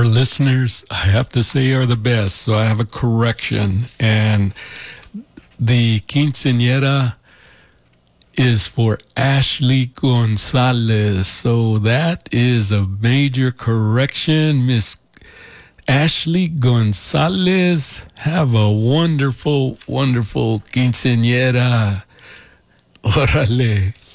listeners, I have to say, are the best. So I have a correction. And the quinceañera is for Ashley Gonzalez. So that is a major correction, Miss Ashley Gonzalez. Have a wonderful, wonderful quinceañera. Órale.